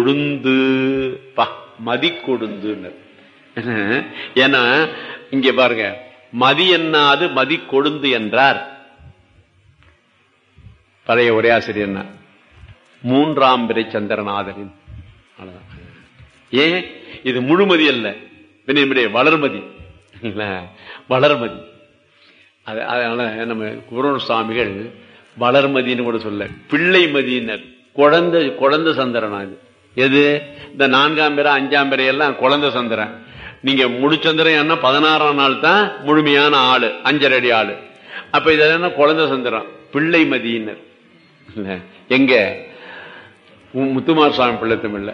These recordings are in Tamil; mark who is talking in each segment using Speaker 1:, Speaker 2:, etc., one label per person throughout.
Speaker 1: கொழுந்து மதி கொழுந்து. ஏன்னா இங்க பாருங்க, மதி என்னாது மதி கொழுந்து என்றார் பழைய உரையாசிரியர் மூன்றாம் பிறை சந்திரநாதனின். ஏன் இது முழுமதி அல்ல, வளர்மதி, வளர்மதி. அதனால நம்ம குருவர் சுவாமிகள் வளர்மதின்னு கூட சொல்ல, பிள்ளை மதியினர். குழந்தை சந்திரனா இது. எது இந்த 4ஆம் பிறை 5ஆம் பிறை எல்லாம் குழந்தை சந்திரன். நீங்க முழுச்சந்திரன் என்ன 16ஆம் நாள் தான் முழுமையான ஆளு, 5½ அடி ஆளு. அப்ப இது என்ன குழந்தை சந்திரன், பிள்ளை மதியினர். எங்க முத்துமார் சுவாமி பிள்ளை தமிழ்ல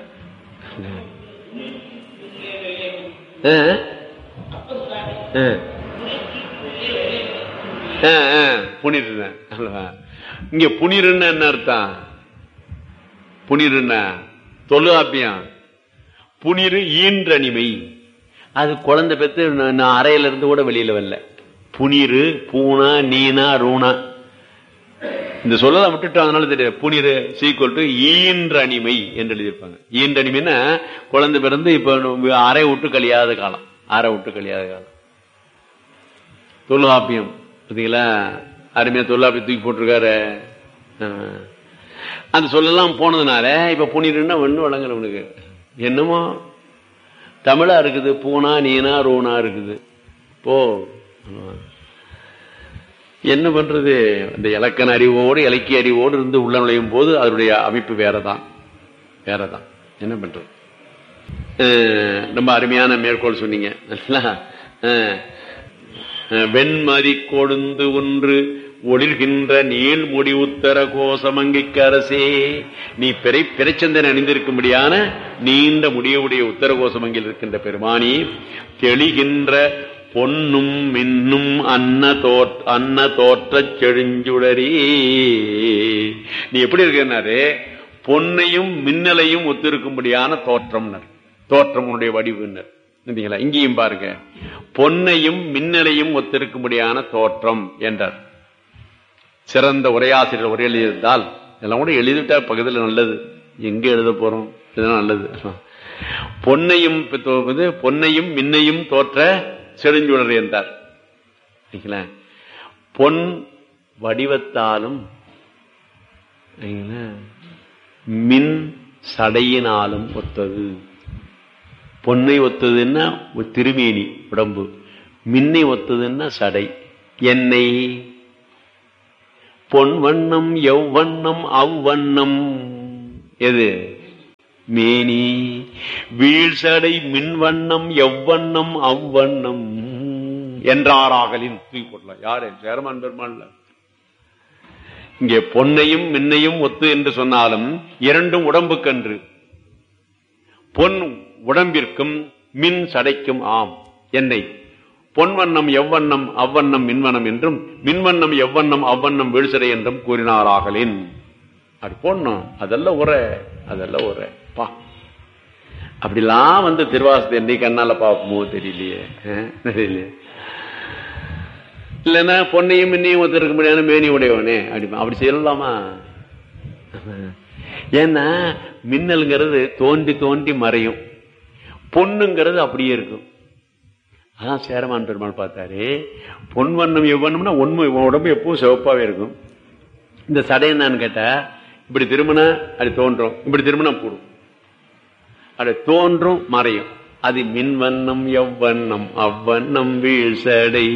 Speaker 1: புனிருந்தேன். இங்க புனிருன்னு என்ன அர்த்தம்? புனிருன்னா தொல்காப்பியம். புனிரு ஈன்றனிமை. அது குழந்தை பெற்று நான் அறையில இருந்து கூட வெளியில வரல. புனிரு பூனா நீனா ரூனா இந்த சொல்லலாம் விட்டுட்டு, அதனால தெரியாது. புனிரு சீக்குவல் டு ஈன்றனிமை என்று எழுதியிருப்பாங்க. ஈன்றனிமைன்னா குழந்தை பிறந்து இப்ப அறை விட்டு கழியாத காலம், அறை விட்டு கழியாத காலம். தொல்காப்பியம் பார்த்தீங்களா, அருமையா தொல்காப்பியம் தூக்கி போட்டிருக்காரு. அந்த சொல்லலாம் போனதுனால இப்ப புனிருன்னா ஒண்ணு வழங்குறவனுக்கு என்னமோ தமிழா இருக்குது. பூனா நீனா ரூனா இருக்குது. போ என்ன பண்றது? இந்த இலக்கண அறிவோடு இலக்கிய அறிவோடு இருந்து உள்ள நுழையும் போது அதனுடைய அமைப்பு வேறதான். என்ன பண்றது? ரொம்ப அருமையான மேற்கோள் சொன்னீங்க. வெண்மதி கொழுந்து ஒன்று ஒளிர்கின்ற நீள் முடி உத்தர கோசமங்கைக்கு அரசே. நீ பிறைச்சந்தனை அணிந்திருக்கும்படியான நீண்ட முடியவுடைய உத்தர கோசமங்கில் இருக்கின்ற பெருமானி, தெளிகின்ற பொன்னும் மின்னும் அன்ன தோற்ற செழுஞ்சுடரி. நீ எப்படி இருக்கிறாரு? பொன்னையும் மின்னலையும் ஒத்திருக்கும்படியான தோற்றம் உன்னுடைய வடிவுனர். இங்கேயும் பாருங்க, பொன்னையும் மின்னலையும் ஒத்திருக்கும்படியான தோற்றம் என்றார். சிறந்த உரையாசிரியர் உரை எழுதியிருந்தால் இதெல்லாம் கூட எழுதிவிட்டா பக்கத்தில் நல்லது. எங்க எழுத போறோம்? இதெல்லாம் நல்லது. பொன்னையும் மின்னையும் தோற்ற செழுஞ்சுடர் என்றார். பொன் வடிவத்தாலும் மின் சடையினாலும் ஒத்தது. பொன்னை ஒத்ததுன்னா திருமேனி உடம்பு, மின்னை ஒத்ததுன்னா சடை. எண்ணெய் பொன் வண்ணம் எவ்வண்ணம் அவ்வண்ணம் எது? மேனி. வீழ்சடை மின்வண்ணம் எவ்வண்ணம் அவ்வண்ணம் என்றாராகலின். தூக்கி போடலாம். யாரு? சேரமான் பெருமாள். இங்கே பொன்னையும் மின்னையும் ஒத்து என்று சொன்னாலும் இரண்டும் உடம்புக்கன்று. பொன் உடம்பிற்கும் மின் சடைக்கும் ஆம். எண்ணெய் பொன்வண்ணம் எவ்வண்ணம் அவ்வண்ணம் மின்வண்ணம் என்றும், மின்வண்ணம் எவ்வண்ணம் அவ்வண்ணம் வீழ்சடை என்றும் கூறினாராகலின். அப்படி போடணும். அதெல்லாம் உரை பா. அப்படிலாம் திருவாசத்தை என்னை கண்ணால பாப்போமோ தெரியலையே. இல்லைன்னா பொன்னையும் மின்னையும் ஒருத்தருக்க முடியாத மேனி உடையவனே அப்படி செய்யலாமா? ஏன்னா மின்னல்ங்கிறது தோண்டி தோண்டி மறையும், பொண்ணுங்கிறது அப்படியே இருக்கும். அதான் சேரமான் பெருமாள் பார்த்தாரு, பொன் வண்ணம் எவ்வண்ணம்னா உடம்பு எப்பவும் சிவப்பாவே இருக்கும். இந்த சடை என்னன்னு கேட்டா, இப்படி திரும்பினா அது தோன்றும், இப்படி திரும்பினா போடும், அது தோன்றும் மறையும். அது மின்வண்ணம் எவ்வண்ணம் அவ்வண்ணம் வீழ்சடை.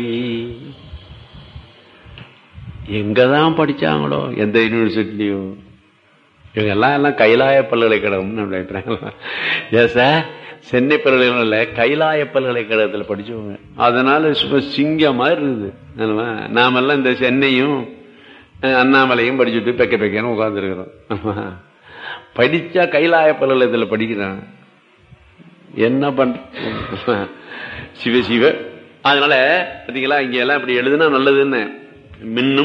Speaker 1: எங்கதான் படிச்சாங்களோ எந்த யூனிவர்சிட்டிலையும்? இவங்க எல்லாம் கைலாய பல்கலைக்கழகம். ஏன் சார், சென்னை பல்கலைக்கழகம் கைலாய பல்கலைக்கழகத்தில் படிச்சவங்க. அதனால சிங்கம் மாதிரி இருக்குது. நாமெல்லாம் இந்த சென்னையும் அண்ணாமலையும் படிச்சுட்டு பெக்கன்னு உட்கார்ந்துருக்கிறோம். படிச்சா கைலாய பல்கலைக்கழகத்தில் படிக்கிறான். என்ன பண்ற? சிவ. அதனால பாத்தீங்களா, இங்க எல்லாம் இப்படி எழுதுனா நல்லதுன்னு. மின்னும்